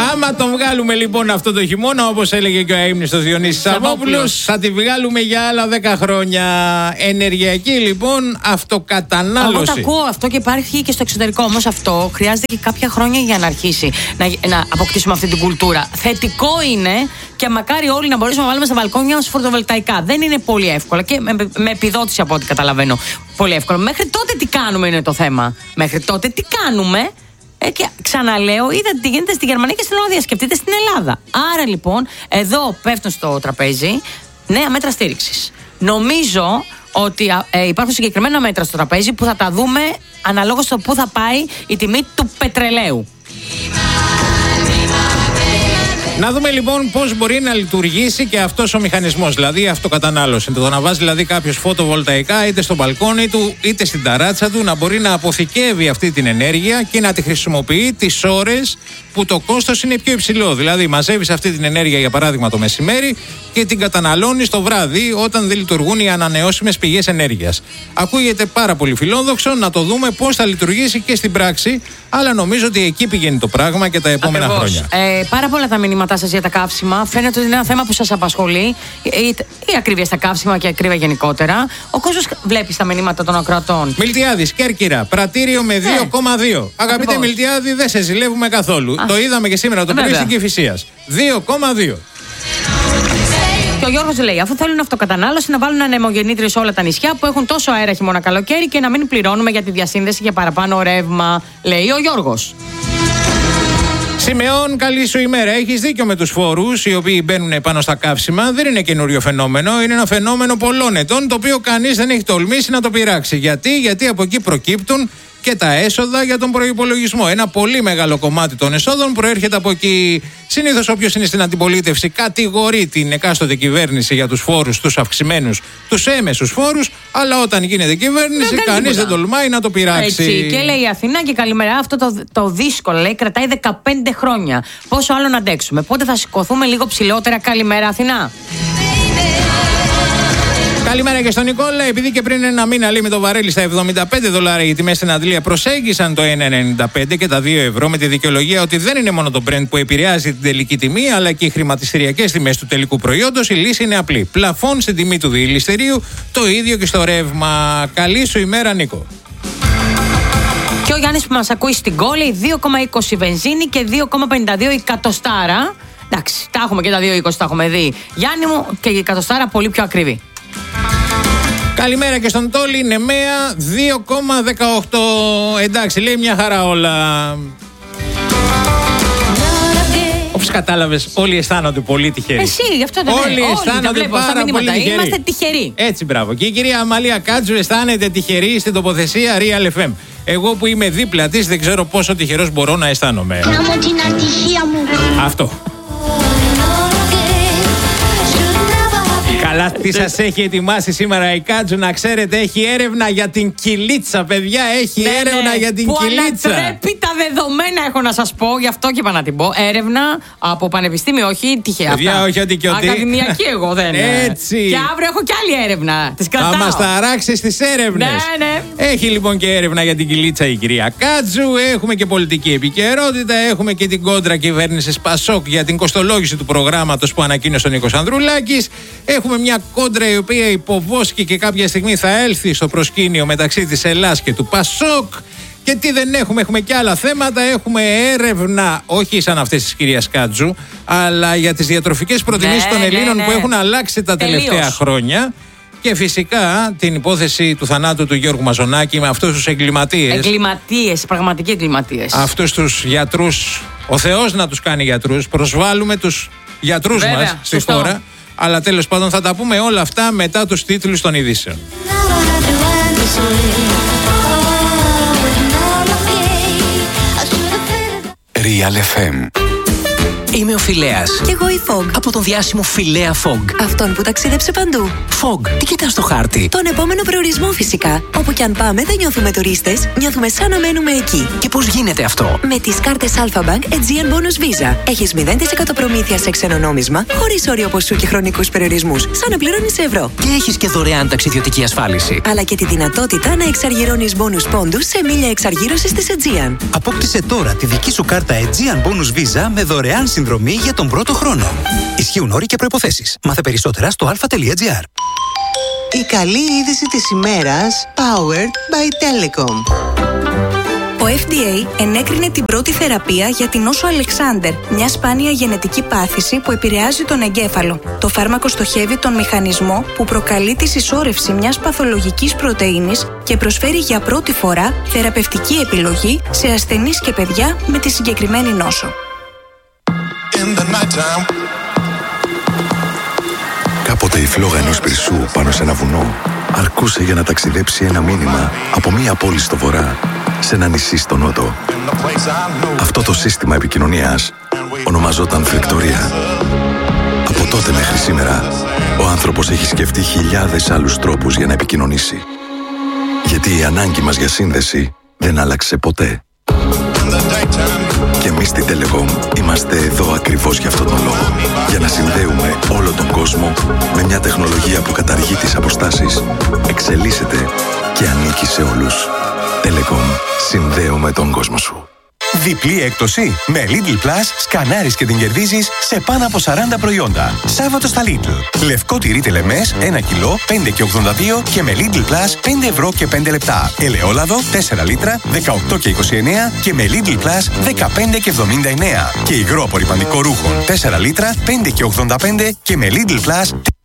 Άμα τον βγάλουμε λοιπόν αυτό το χειμώνα, όπως έλεγε και ο αείμνηστος Διονύσης Σαββόπουλος, θα τη βγάλουμε για άλλα 10 χρόνια. Ενεργειακή λοιπόν αυτοκατανάλωση. Εγώ το ακούω αυτό και υπάρχει και στο εξωτερικό. Όμως αυτό χρειάζεται και κάποια χρόνια για να αρχίσει να αποκτήσουμε αυτή την κουλτούρα. Θετικό είναι και μακάρι όλοι να μπορέσουμε να βάλουμε στα μπαλκόνια μας φωτοβολταϊκά. Δεν είναι πολύ εύκολο και με επιδότηση από ό,τι καταλαβαίνω. Πολύ εύκολο. Μέχρι τότε τι κάνουμε είναι το θέμα. Μέχρι τότε τι κάνουμε. Και ξαναλέω, είδατε τι γίνεται στη Γερμανία και στην Ολλανδία. Σκεφτείτε στην Ελλάδα. Άρα λοιπόν, εδώ πέφτουν στο τραπέζι νέα μέτρα στήριξης. Νομίζω ότι υπάρχουν συγκεκριμένα μέτρα στο τραπέζι που θα τα δούμε αναλόγως στο πού θα πάει η τιμή του πετρελαίου. Να δούμε λοιπόν πώς μπορεί να λειτουργήσει και αυτός ο μηχανισμός, δηλαδή η αυτοκατανάλωση. Το να βάζει δηλαδή κάποιος φωτοβολταϊκά είτε στο μπαλκόνι του είτε στην ταράτσα του, να μπορεί να αποθηκεύει αυτή την ενέργεια και να τη χρησιμοποιεί τις ώρες που το κόστος είναι πιο υψηλό. Δηλαδή, μαζεύεις αυτή την ενέργεια για παράδειγμα το μεσημέρι και την καταναλώνεις το βράδυ όταν δεν λειτουργούν οι ανανεώσιμες πηγές ενέργειας. Ακούγεται πάρα πολύ φιλόδοξο, να το δούμε πώς θα λειτουργήσει και στην πράξη, αλλά νομίζω ότι εκεί πηγαίνει το πράγμα και τα επόμενα χρόνια. Πάρα πολλά τα μηνύματά σας για τα καύσιμα. Φαίνεται ότι είναι ένα θέμα που σας απασχολεί. Η ακρίβεια στα καύσιμα και η ακρίβεια γενικότερα. Ο κόσμος βλέπει στα μηνύματα των ακροατών. Μιλτιάδης, Κέρκυρα, πρατήριο με 2,2. Αγαπητέ Μιλτιάδη, δεν σε ζηλεύουμε καθόλου. Το είδαμε και σήμερα το πρωί στην Κηφισίας. 2,2. Και ο Γιώργος λέει: αφού θέλουν αυτοκατανάλωση, να βάλουν ανεμογεννήτριες σε όλα τα νησιά που έχουν τόσο αέρα χειμώνα καλοκαίρι και να μην πληρώνουμε για τη διασύνδεση για παραπάνω ρεύμα, λέει ο Γιώργος. Σιμεών, καλή σου ημέρα. Έχεις δίκιο με τους φόρους οι οποίοι μπαίνουν πάνω στα καύσιμα. Δεν είναι καινούριο φαινόμενο. Είναι ένα φαινόμενο πολλών ετών, το οποίο κανείς δεν έχει τολμήσει να το πειράξει. Γιατί από εκεί προκύπτουν και τα έσοδα για τον προϋπολογισμό. Ένα πολύ μεγάλο κομμάτι των εσόδων προέρχεται από εκεί. Συνήθως όποιος είναι στην αντιπολίτευση κατηγορεί την εκάστοτε κυβέρνηση για τους φόρους, τους αυξημένους, τους έμεσους φόρους, αλλά όταν γίνεται κυβέρνηση κανείς δεν τολμάει να το πειράξει. Έτσι. Και λέει η Αθηνά και καλημέρα. Αυτό το δύσκολο λέει κρατάει 15 χρόνια. Πόσο άλλο να αντέξουμε. Πότε θα σηκωθούμε λίγο ψηλότερα. Καλημέρα Αθηνά. Καλημέρα και στον Νικόλα. Επειδή και πριν ένα μήνα λέει με το βαρέλι στα $75 οι τιμές στην Αντλία προσέγγισαν το 1,95 και τα 2 ευρώ με τη δικαιολογία ότι δεν είναι μόνο το Brent που επηρεάζει την τελική τιμή, αλλά και οι χρηματιστηριακές τιμές του τελικού προϊόντος. Η λύση είναι απλή. Πλαφών στην τιμή του διελιστηρίου, το ίδιο και στο ρεύμα. Καλή σου ημέρα, Νίκο. Και ο Γιάννης που μας ακούει στην Κόλλη, 2,20 βενζίνη και 2,52 η κατοστάρα. Εντάξει, τα έχουμε και τα 2,20 τα έχουμε δει. Γιάννη μου, και η κατοστάρα πολύ πιο ακριβή. Καλημέρα και στον Τόλι, Νεμαία 2,18. Εντάξει, λέει μια χαρά όλα. Όπως κατάλαβες, όλοι αισθάνονται πολύ τυχεροί. Εσύ, γι' αυτό το λέω. Όλοι αισθάνονται πάρα πολύ τυχεροί. Είμαστε τυχεροί. Έτσι, μπράβο. Και η κυρία Αμαλία Κάτζου αισθάνεται τυχερή στην τοποθεσία Real FM. Εγώ που είμαι δίπλα της δεν ξέρω πόσο τυχερός μπορώ να αισθάνομαι. Να μου την ατυχία μου. Αυτό. Καλά, τι σας έχει ετοιμάσει σήμερα η Κάτζου, να ξέρετε, έχει έρευνα για την κυλίτσα, παιδιά, έχει έρευνα για την κυλίτσα. Που ανατρέπει τα δεδομένα, έχω να σας πω, γι' αυτό και είπα να την πω. Έρευνα από πανεπιστήμιο, όχι τυχαία. Παιδιά, όχι αντικιωτή. Ακαδημιακή εγώ δεν είναι. Έτσι. Και αύριο έχω κι άλλη έρευνα. Τις κρατάω. Θα μας ταράξει στις έρευνες. Ναι. Έχει λοιπόν και έρευνα για την κυλίτσα η κυρία Κάτζου. Έχουμε και πολιτική επικαιρότητα. Έχουμε και την κόντρα κυβέρνησης Πασόκ για την κοστολόγηση του προγράμματος που ανακοίνωσε ο Νίκος Ανδρουλάκης. Έχουμε μια κόντρα η οποία υποβόσκει και κάποια στιγμή θα έλθει στο προσκήνιο μεταξύ της Ελλάς και του Πασόκ. Και τι δεν έχουμε, έχουμε και άλλα θέματα. Έχουμε έρευνα, όχι σαν αυτές της κυρίας Κάτζου, αλλά για τις διατροφικές προτιμήσεις των Ελλήνων που έχουν αλλάξει τα τελευταία χρόνια. Και φυσικά την υπόθεση του θανάτου του Γιώργου Μαζονάκη με αυτούς τους εγκληματίες. Εγκληματίες, πραγματικοί εγκληματίες. Αυτούς τους γιατρούς, ο Θεός να τους κάνει γιατρούς. Προσβάλλουμε τους γιατρούς μας στη χώρα. Αλλά τέλος πάντων θα τα πούμε όλα αυτά μετά τους τίτλους των ειδήσεων. Real FM. Είμαι ο Φιλέας. Κι εγώ η Fog. Από τον διάσημο Φιλέα Fog. Αυτόν που ταξίδεψε παντού. Fog, τι κοιτάς στο χάρτη? Τον επόμενο προορισμό φυσικά. Όπου κι αν πάμε δεν νιώθουμε τουρίστες, νιώθουμε σαν να μένουμε εκεί. Και πώς γίνεται αυτό? Με τις κάρτες Alpha Bank Aegean Bonus Visa. Έχεις 0% προμήθεια σε ξένο νόμισμα, χωρίς όριο ποσού και χρονικούς περιορισμούς, σαν να πληρώνεις ευρώ. Και έχεις και δωρεάν ταξιδιωτική ασφάλιση. Αλλά και τη δυνατότητα να εξαργυρώνεις bonus πόντους σε μίλια εξαργύρωσης της Aegean. Απόκτησε τώρα τη δική σου κάρτα Aegean Bonus Visa με δωρεάν δωρεάν συνδρομή για τον πρώτο χρόνο. Ισχύουν όροι και προϋποθέσεις. Μάθε περισσότερα στο alpha.gr. Η καλή είδηση της ημέρας, powered by Telecom. Ο FDA ενέκρινε την πρώτη θεραπεία για την νόσο Αλεξάνδερ, μια σπάνια γενετική πάθηση που επηρεάζει τον εγκέφαλο. Το φάρμακο στοχεύει τον μηχανισμό που προκαλεί τη συσσόρευση μιας παθολογικής πρωτεΐνης και προσφέρει για πρώτη φορά θεραπευτική επιλογή σε ασθενείς και παιδιά με τη συγκεκριμένη νόσο. Κάποτε η φλόγα ενός πυρσού πάνω σε ένα βουνό αρκούσε για να ταξιδέψει ένα μήνυμα από μία πόλη στο βορρά σε ένα νησί στο νότο. Αυτό το σύστημα επικοινωνίας ονομαζόταν φρικτορία. Από τότε μέχρι σήμερα, ο άνθρωπος έχει σκεφτεί χιλιάδες άλλους τρόπους για να επικοινωνήσει. Γιατί η ανάγκη μας για σύνδεση δεν άλλαξε ποτέ. Και εμείς στη Telecom είμαστε εδώ ακριβώς για αυτόν τον λόγο. Για να συνδέουμε όλο τον κόσμο με μια τεχνολογία που καταργεί τις αποστάσεις, εξελίσσεται και ανήκει σε όλους. Telecom. Συνδέουμε τον κόσμο σου. Διπλή έκπτωση. Με Lidl Plus σκανάρεις και την κερδίζεις σε πάνω από 40 προϊόντα. Σάββατο στα Lidl. Λευκό τυρί τελεμές 1 κιλό 5,82 και με Lidl Plus 5 ευρώ και 5 λεπτά. Ελαιόλαδο 4 λίτρα 18,29 και με Lidl Plus 15,79. Και υγρό απορρυπαντικό ρούχο 4 λίτρα 5,85 και με Lidl Plus